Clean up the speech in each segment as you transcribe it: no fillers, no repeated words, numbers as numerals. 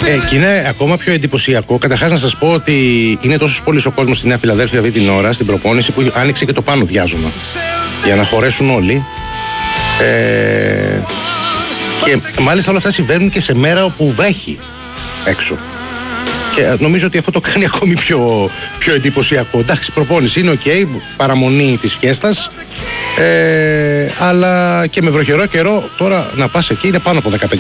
Και είναι ακόμα πιο εντυπωσιακό. Καταρχάς να σας πω ότι είναι τόσο πολύ ο κόσμος στη Νέα Φιλαδέλφια αυτή την ώρα, στην προπόνηση, που άνοιξε και το πάνω διάζωμα για να χωρέσουν όλοι. Και μάλιστα όλα αυτά συμβαίνουν και σε μέρα όπου βρέχει έξω. Και νομίζω ότι αυτό το κάνει ακόμη πιο εντυπωσιακό. Εντάξει, προπόνηση είναι ok, παραμονή της φιέστας, αλλά και με βροχερό καιρό τώρα να πας εκεί είναι πάνω από 15.000.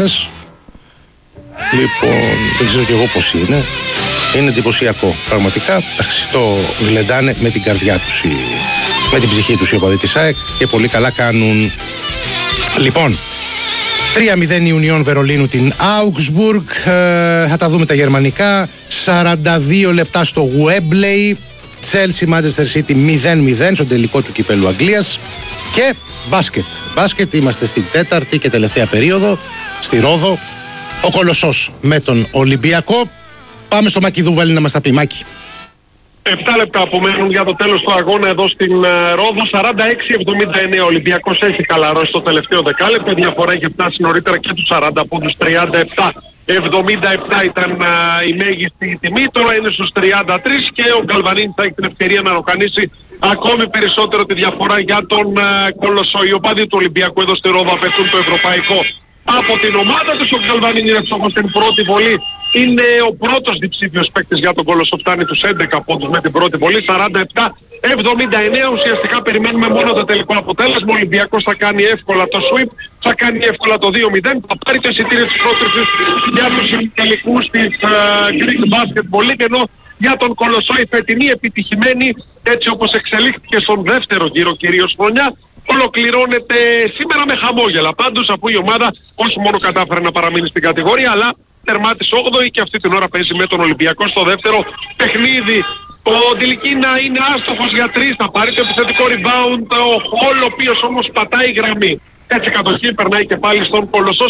Λοιπόν, δεν ξέρω κι εγώ πώς είναι. Είναι εντυπωσιακό. Πραγματικά, εντάξει, το γλεντάνε με την καρδιά τους, με την ψυχή τους οι οπαδοί της ΑΕΚ, και πολύ καλά κάνουν. Λοιπόν, 3-0 Ιουνιών Βερολίνου την Augsburg. Θα τα δούμε τα γερμανικά. 42 λεπτά στο Wembley. Chelsea Manchester City 0-0 στο τελικό του κυπέλου Αγγλίας. Και μπάσκετ. Είμαστε στην τέταρτη και τελευταία περίοδο στη Ρόδο. Ο Κολοσσός με τον Ολυμπιακό. Πάμε στο Μακηδούβαλη να μας τα πει. Μάκη. 7 λεπτά απομένουν για το τέλος του αγώνα εδώ στην Ρόδο. 46-79 ο Ολυμπιακός έχει χαλαρώσει το τελευταίο δεκάλεπτο. Η διαφορά έχει φτάσει νωρίτερα και τους 40 πόντους. 37-77 ήταν η μέγιστη τιμή. Τώρα είναι στους 33 και ο Γκαλβανίν θα έχει την ευκαιρία να ροκανίσει ακόμη περισσότερο τη διαφορά για τον Κολοσσό. Οι οπαδοί του Ολυμπιακού εδώ στη Ρόδο απαιτούν το ευρωπαϊκό από την ομάδα τους. Ο Γκαλβανίν είναι στόχος στην πρώτη βολή. Είναι ο πρώτος διψήφιος παίκτης για τον Κολοσσό, φτάνει τους 11 πόντους με την πρώτη βολή. 47-79, ουσιαστικά περιμένουμε μόνο το τελικό αποτέλεσμα. Ο Ολυμπιακός θα κάνει εύκολα το sweep, θα κάνει εύκολα το 2-0, θα πάρει το εισιτήριο της πρόκρισης για τους τελικούς της Greek Basketball League, ενώ για τον Κολοσσό η φετινή επιτυχημένη, έτσι όπως εξελίχθηκε στον δεύτερο γύρο κυρίως χρονιά, ολοκληρώνεται σήμερα με χαμόγελα. Πάντως, αφού η ομάδα όχι μόνο κατάφερε να παραμείνει στην κατηγορία, αλλά τερμάτισε 8η και αυτή την ώρα παίζει με τον Ολυμπιακό στο δεύτερο παιχνίδι. Ο Ντιλικίνα είναι άστοχος για 3, θα πάρει το επιθετικό rebound. Ο Χολ, ο οποίος όμως πατάει γραμμή. Έτσι κατοχή περνάει και πάλι στον Κολοσσό.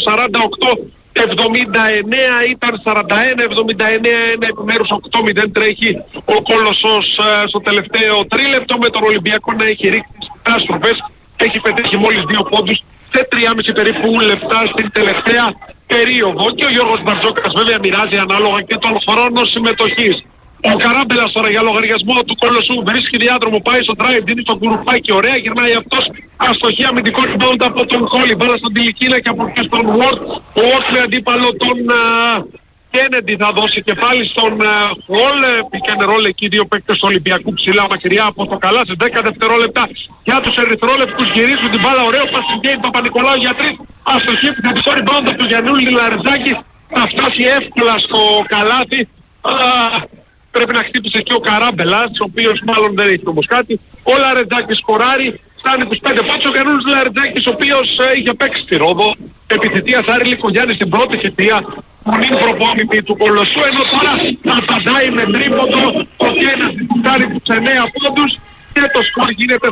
48-79 ήταν 41-79, ένα επιμέρους 8-0 τρέχει ο Κολοσσός στο τελευταίο τρίλεπτο, με τον Ολυμπιακό να έχει ρίξει καταστροφές. Έχει πετύχει μόλις 2 πόντους σε 3,5 περίπου λεπτά στην τελευταία περίοδο. Και ο Γιώργος Μπαρτζόκας βέβαια μοιράζει ανάλογα και τον χρόνο συμμετοχής. Ο Καράμπελας τώρα για λογαριασμό του Κολοσσού βρίσκει διάδρομο, πάει στο drive, δίνει στο κουρουπάκι, ωραία, γυρνάει αυτός, αστοχή, αμυντικό rebound από τον Χόλι, μπάλα στον Τιλικίνα και από εκεί στον Ward. Ο Ward με αντίπαλο τον Κένεντι θα δώσει και πάλι στον Χολ. Πήγαινε ρόλο εκεί δύο παίκτες του Ολυμπιακού ψηλά μακριά από το καλά σε 10 δευτερόλεπτα για τους ερυθρόλεπτους. Γυρίζουν την μπάλα, ωραίο πασιγκέι, Παπα-Νικολάου για 3, αστοχή, επιθετικό rebound από τον Γιαννούλη Λαριζάκη, θα φτάσει εύκολα στο καλάθι. Πρέπει να χτύπησε και ο Καράμπελας, ο οποίος μάλλον δεν έχει όμως κάτι. Ο Λαρετζάκης σκοράρει, φτάνει τους 5 πόντους. Ο Γιαννούλης Λαρετζάκης, ο οποίος είχε παίξει στη Ρόδο, επιθετία Σάρη Λικογιάννη στην πρώτη θητεία, που είναι προπόνητη του Κολοσσού, ενώ τώρα θα απαντάει με τρίποντο. Ο Κένας φτάνει τους 9 πόντους και το σκορ γίνεται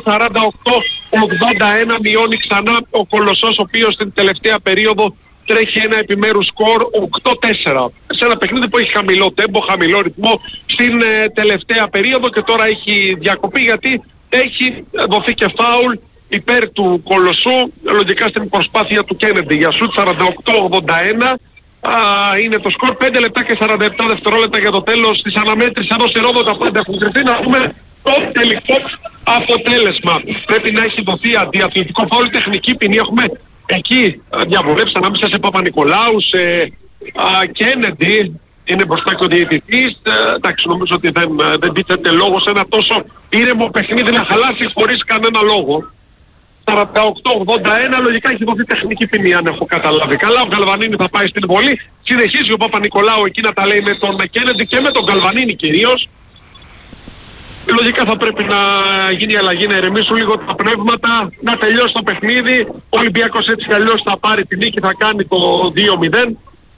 48-81, μειώνει ξανά ο Κολοσσός, ο οποίος στην τελευταία περίοδο τρέχει ένα επιμέρους σκορ 8-4. Σε ένα παιχνίδι που έχει χαμηλό τέμπο, χαμηλό ρυθμό στην τελευταία περίοδο, και τώρα έχει διακοπή γιατί έχει δοθεί και φάουλ υπέρ του Κολοσσού, λογικά στην προσπάθεια του Κένεντι για σουτ. 48-81 είναι το σκορ. 5 λεπτά και 47 δευτερόλεπτα για το τέλος της αναμέτρησης εδώ σε Ρόδο. Τα πάντα έχουν κρυφθεί. Να δούμε το τελικό αποτέλεσμα. Πρέπει να έχει δοθεί αντιαθλητικό φάουλ, τεχνική ποινή. Έχουμε εκεί διαβουλεύσει ανάμεσα σε Παπα-Νικολάου, σε Κένεντι, είναι μπροστά και ο διαιτητής. Εντάξει, νομίζω ότι δεν τίθεται λόγο σε ένα τόσο ήρεμο παιχνίδι να χαλάσει χωρίς κανένα λόγο. 48-81, λογικά έχει δοθεί τεχνική ποινή, αν έχω καταλάβει καλά. Ο Γκαλβανίνη θα πάει στην βολή. Συνεχίζει ο Παπα-Νικολάου εκεί να τα λέει με τον Κένεντι και με τον Γκαλβανίνη κυρίως. Λογικά θα πρέπει να γίνει αλλαγή, να ηρεμήσουν λίγο τα πνεύματα, να τελειώσει το παιχνίδι. Ο Ολυμπιακός έτσι κι αλλιώς θα πάρει την νίκη, θα κάνει το 2-0.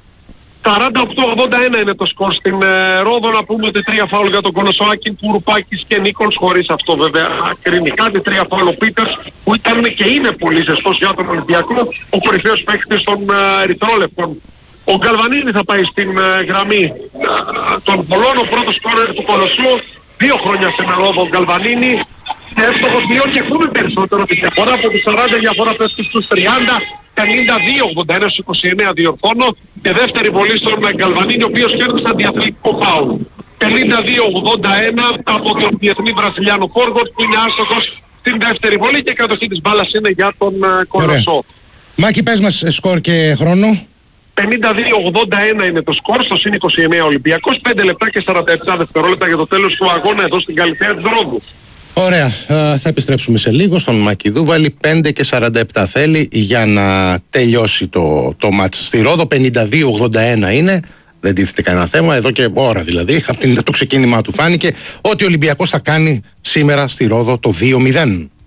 48-81 είναι το σκορ στην Ρόδο. Να πούμε ότι 3 φάουλ για τον Κολοσσοάκη, Κουρουπάκης και Νίκολς, χωρίς αυτό βέβαια κρίνει κάτι. 3 φάουλ ο Πίτερς, που ήταν και είναι πολύ ζεστός για τον Ολυμπιακό, ο κορυφαίος παίκτης των ερυθρόλεπτων. Ο Γκαλβανίνη θα πάει στην γραμμή των πολλών, ο πρώτος σκόρερ του Κολοσσού. 2 χρόνια στην Ρόδο ο Γκαλβανίνη. Εύστοχος μειώνει και ακόμη περισσότερο τη διαφορά, από τους 40 διαφορά πέφτει στους 30. 52-81 στους 29 διορθώνω, και δεύτερη βολή στον Γκαλβανίνη, ο οποίος κέρδισε αντιαθλητικό φάουλ. 52-81 από τον διεθνή Βραζιλιάνο Φόργοτ, που είναι άστοχος στην δεύτερη βολή, και η κατοχή της μπάλας είναι για τον Κολοσσό. Μάκη, πες μας σκορ και χρόνο. 52-81 είναι το σκορ, στο συν 29 Ολυμπιακός, 5 λεπτά και 47 δευτερόλεπτα για το τέλος του αγώνα εδώ στην Καλυθέα της Ρόδου. Ωραία, θα επιστρέψουμε σε λίγο στον Μακηδούβαλη. 5 και 47 θέλει για να τελειώσει το μάτς στη Ρόδο. 52-81 είναι, δεν τίθεται κανένα θέμα, εδώ και ώρα δηλαδή, από το ξεκίνημά του φάνηκε ότι ο Ολυμπιακός θα κάνει σήμερα στη Ρόδο το 2-0.